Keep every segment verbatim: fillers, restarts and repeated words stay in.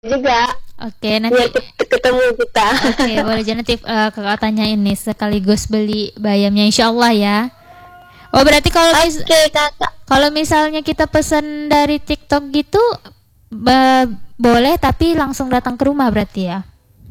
juga. Oke, nanti Biar ket- ketemu kita. oke, boleh aja nanti eh, kakak tanya ini sekaligus beli bayamnya insya Allah ya. Oh berarti kalau mis Oke kakak. kalau misalnya kita pesen dari TikTok gitu ba- boleh tapi langsung datang ke rumah berarti ya.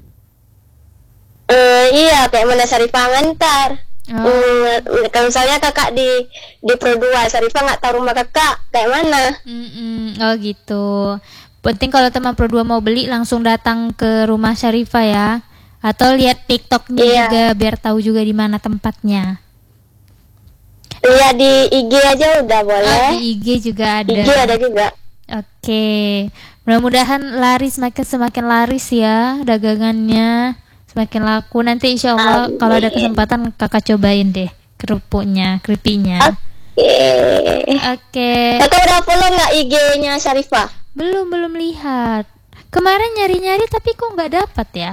Eh, iya, kayak mana Sarifah ngantar. Oh, Hmm, kalau misalnya kakak di di Pro dua, Sarifah nggak tahu rumah kakak kayak mana. mm-mm. Oh gitu. Penting kalau teman Pro dua mau beli langsung datang ke rumah Syarifah ya. Atau lihat TikToknya Iya, juga biar tahu juga di mana tempatnya. iya di I G aja udah Oh, boleh. di I G juga I G ada. ada juga. Oke. Mudah-mudahan laris semakin semakin laris ya dagangannya. Semakin laku. Nanti insya Allah kalau ada Amin. kesempatan kakak cobain deh kerupuknya, keripiknya. Oke. Oke. Kakak udah follow nggak I G-nya Sarifah? Belum belum lihat. Kemarin nyari-nyari tapi kok nggak dapat ya.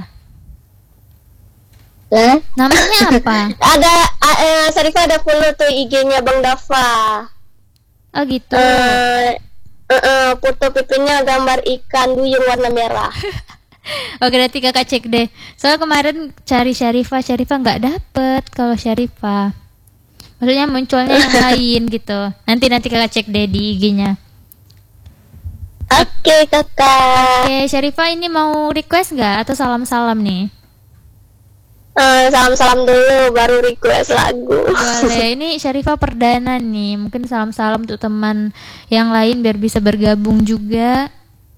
Hah? Namanya apa? Ada a- eh, Sarifah ada follow tuh I G-nya Bang Dafa. Oh gitu. Eh, eh, eh, foto pipinya gambar ikan duyung warna merah. Oke nanti kakak cek deh. Soalnya kemarin cari Syarifah, Syarifah nggak dapet kalau Syarifah. Maksudnya munculnya yang lain gitu. Nanti nanti kakak cek deh di I G-nya. Oke kakak. Oke Syarifah ini mau request nggak atau salam-salam nih? Eh, salam-salam dulu baru request lagu. Boleh. Ini Syarifah perdana nih. Mungkin salam-salam untuk teman yang lain biar bisa bergabung juga.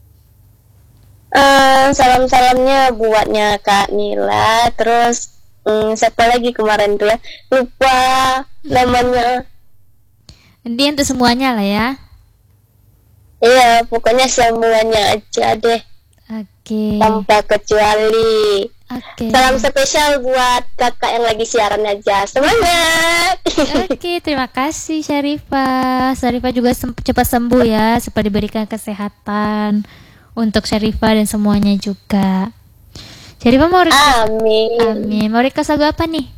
Eh, salam-salamnya buatnya Kak Nila. Terus hmm, siapa lagi kemarin tuh ya? Lupa namanya. Nanti untuk semuanya lah ya. Iya, pokoknya semuanya aja deh, Oke. tanpa kecuali. Oke. Salam spesial buat kakak yang lagi siaran aja. Semangat! Oke, terima kasih Syarifah. Syarifah juga sem- cepat sembuh ya, supaya diberikan kesehatan untuk Syarifah dan semuanya juga. Syarifah mau request, Amin. amin. Mau request lagu apa nih?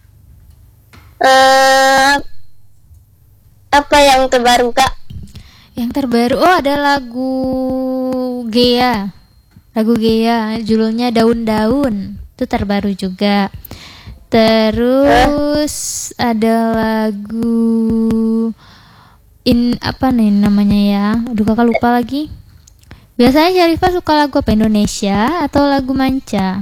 Eh, apa yang terbaru kak? Yang terbaru, oh ada lagu Gea, lagu Gea, judulnya Daun-Daun, itu terbaru juga. Terus ada lagu in apa nih namanya ya? Aduh kakak lupa lagi. Biasanya Syarifah suka lagu apa, Indonesia atau lagu manca?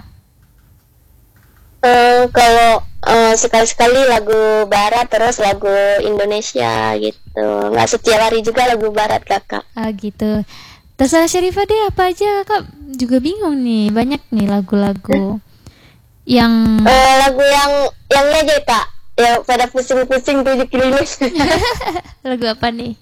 Eh, kalau eh, sekali-sekali lagu barat terus lagu Indonesia gitu. Nggak setiap hari juga lagu barat kakak. Ah gitu. Terserah Syarifah deh apa aja, kakak juga bingung nih, banyak nih lagu-lagu yang Eh, lagu yang yang ini aja kak. Yang pada pusing-pusing tujuh keliling. lagu apa nih?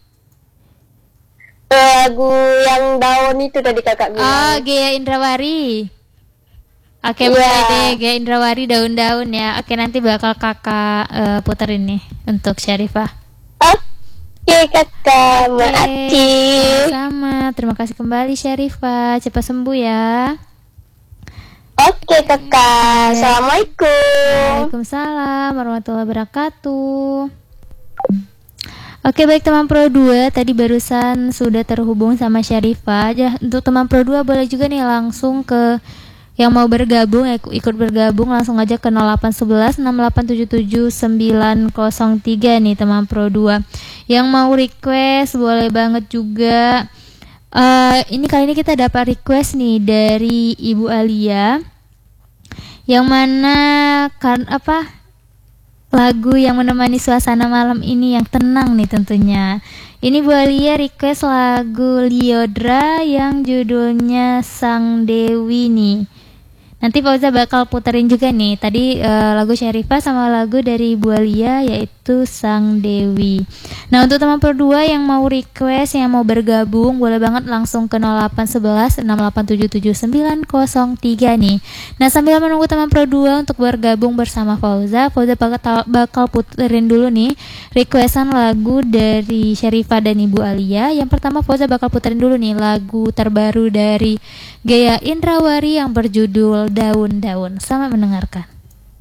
Eh, lagu yang daun itu tadi kakak Oh, bilang. Gea Indrawari. Oke, Iya. boleh deh Gea Indrawari Daun-Daun ya. Oke, nanti bakal kakak eh, puterin nih untuk Syarifah. Oke kakak, maafin. Sama, terima kasih kembali Syarifah. Cepat sembuh ya. Oke kakak, assalamualaikum. Waalaikumsalam warahmatullahi wabarakatuh. Oke baik teman Pro dua, tadi barusan sudah terhubung sama Syarifah. Ya, untuk teman Pro dua boleh juga nih langsung ke yang mau bergabung, ya, ikut bergabung langsung aja ke nol delapan satu satu enam delapan tujuh tujuh sembilan nol tiga nih teman Pro dua. Yang mau request boleh banget juga. Eh, ini kali ini kita dapat request nih dari Ibu Alia. Yang mana kan apa? Lagu yang menemani suasana malam ini yang tenang nih tentunya. Ini Bu Alia request lagu Lyodra yang judulnya Sang Dewi nih. Nanti Fauza bakal puterin juga nih. Tadi eh, lagu Syarifah sama lagu dari Bu Alia yaitu Sang Dewi. Nah untuk teman Pro dua yang mau request, yang mau bergabung, boleh banget langsung ke nol delapan satu satu enam delapan tujuh tujuh sembilan nol tiga nih. Nah sambil menunggu teman Pro dua untuk bergabung bersama Fauza, Fauza bakal, bakal puterin dulu nih requestan lagu dari Syarifah dan Ibu Alia. Yang pertama Fauza bakal puterin dulu nih lagu terbaru dari Gea Indrawari yang berjudul Daun-Daun. Selamat mendengarkan.